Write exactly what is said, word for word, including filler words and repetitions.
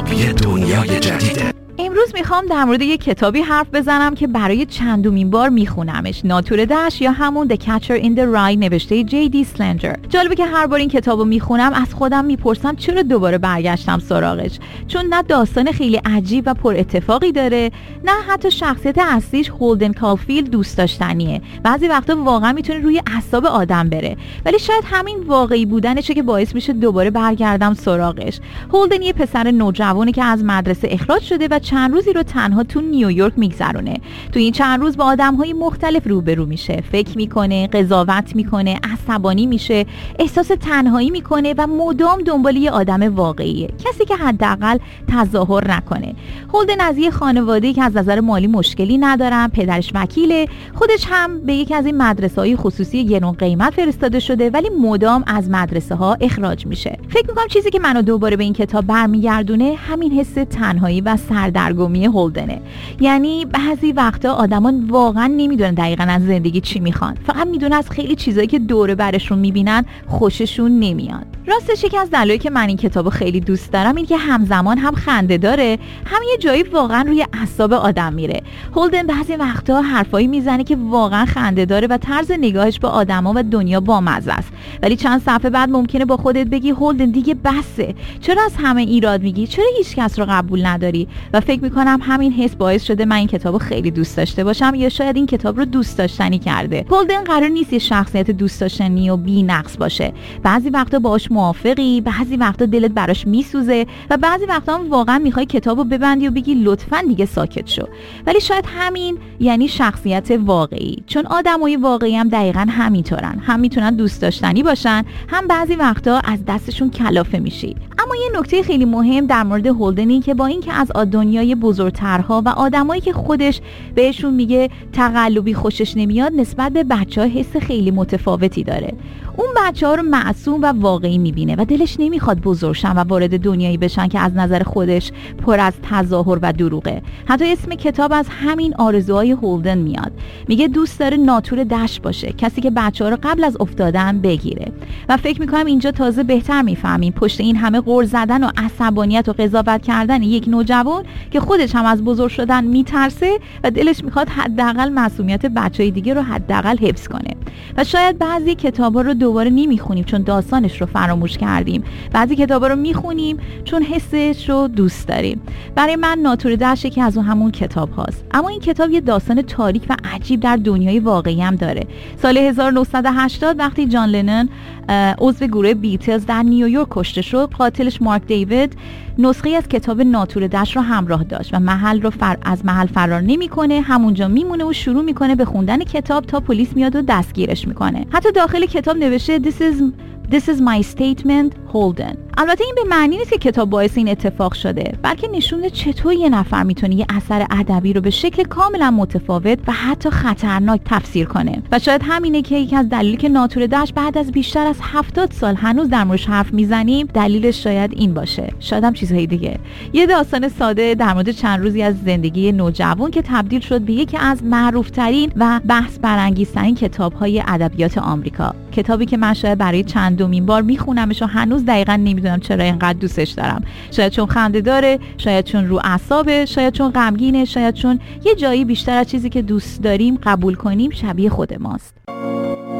یه دنیای جدیده. امروز میخوام در مورد یک کتابی حرف بزنم که برای چندمین بار میخونمش، ناتور دشت یا همون The Catcher in the Rye نوشته جی دی سلنجر. جالبه که هر بار این کتابو میخونم از خودم میپرسم چرا دوباره برگشتم سراغش، چون نه داستان خیلی عجیب و پر اتفاقی داره، نه حتی شخصیت اصلیش هولدن کالفیلد دوست داشتنیه. بعضی وقتا واقعا میتونه روی اعصاب آدم بره، ولی شاید همین واقعی بودنشه که باعث میشه دوباره برگردم سراغش. هولدن یه پسر نوجوانی که از مدرسه اخراج شده و چند روزی رو تنها تو نیویورک میگذرونه. تو این چند روز با آدم‌های مختلف روبرو میشه، فکر میکنه، قضاوت میکنه، عصبانی میشه، احساس تنهایی میکنه و مدام دنبال یه آدم واقعیه، کسی که حداقل تظاهر نکنه. هولدن از یه خانواده‌ای که از نظر مالی مشکلی ندارن، پدرش وکیله، خودش هم به یکی از این مدرسه‌های خصوصی گرون قیمت فرستاده شده، ولی مدام از مدرسه‌ها اخراج میشه. فکر میکنم چیزی که منو دوباره به این کتاب برمیگردونه همین حس تنهایی و سردرگمی هولدنه. یعنی بعضی وقتا آدمان واقعا نمیدونن دقیقاً از زندگی چی میخوان، فقط میدونن از خیلی چیزایی که دور برشون میبینن خوششون نمیاد. راستش یکی از دلایلی که من این کتابو خیلی دوست دارم اینه که همزمان هم خنده داره، هم یه جایی واقعا روی اعصاب آدم میره. هولدن بعضی وقتا حرفایی میزنه که واقعا خنده داره و طرز نگاهش به آدما و دنیا بامزه است، ولی چند صفحه بعد ممکنه با خودت بگی هولدن دیگه بسه، چرا از همه ایراد میگی، چرا هیچ کس رو قبول نداری؟ و فکر میکنم همین حس باعث شده من این کتابو خیلی دوست داشته باشم، یا شاید این کتاب رو دوست داشتنی کرده. هولدن قرار نیست یه شخصیت دوست داشتنی و بی‌نقص باشه. بعضی وقتا باهاش موافقی، بعضی وقتا دلت براش میسوزه و بعضی وقتا هم واقعا میخوای کتابو ببندی و بگی لطفاً دیگه ساکت شو. ولی شاید همین یعنی شخصیت واقعی، چون آدمای واقعی هم دقیقاً همینطورن، هم میتونن دوست داشتنی باشن، هم بعضی وقتا از دستشون کلافه میشی. اما یه نکته خیلی مهم در مورد هولدن این که با اینکه از دنیای بزرگترها و آدمایی که خودش بهشون میگه تقلبی خوشش نمیاد، نسبت به بچه‌ها حس خیلی متفاوتی داره. اون بچه‌ها رو معصوم و واقعی میبینه و دلش نمیخواد بزرگشن و وارد دنیایی بشن که از نظر خودش پر از تظاهر و دروغه. حتی اسم کتاب از همین آرزوهای هولدن میاد. میگه دوست داره ناتور دشت باشه، کسی که بچه‌ها رو قبل از افتادن بگیره. و فکر میکنم اینجا تازه بهتر میفهمیم پشت این همه غر زدن و عصبانیت و قضاوت کردن یک نوجوان که خودش هم از بزرگ شدن میترسه و دلش میخواد حداقل معصومیت بچهای دیگه رو حداقل حفظ کنه. و شاید بعضی کتابا رو دوباره نمیخونیم چون داستانش رو فراموش کردیم، بعضی کتابا رو میخونیم چون حسش رو دوست داریم. برای من ناتور دشت یکی از اون همون کتاب هاست. اما این کتاب یه داستان تاریک و عجیب در دنیای واقعی هم داره. سال هزار و نهصد و هشتاد وقتی جان لنون عضو گروه بیتلز در نیویورک کشته شد، قاتلش مارک دیوید نسخه از کتاب ناتور دشت رو همراه داشت و محل رو فر... از محل فرار نمیکنه، همونجا میمونه و شروع میکنه به خوندن کتاب تا پلیس میاد و دستگیرش میکنه. حتی داخل کتاب نوشته This is This is my statement Holden. البته این به معنی نیست که کتاب باعث این اتفاق شده، بلکه نشون میده چطور یه نفر میتونه یه اثر ادبی رو به شکل کاملا متفاوت و حتی خطرناک تفسیر کنه. و شاید همینه که یکی از دلایلی که ناتور دشت بعد از بیشتر از هفتاد سال هنوز در موردش حرف میزنیم، دلیلش شاید این باشه، شاید هم چیزهای دیگه. یه داستان ساده در مورد چند روزی از زندگی نوجوان که تبدیل شد به یکی از معروف‌ترین و بحث برانگیزترین کتاب‌های ادبیات آمریکا. کتابی که من شاید برای چندمین بار میخونمش و هنوز دقیقاً نمیدونم چرا اینقدر دوستش دارم. شاید چون خنده داره، شاید چون رو اعصابه، شاید چون غمگینه، شاید چون یه جایی بیشتر از چیزی که دوست داریم قبول کنیم شبیه خود ماست.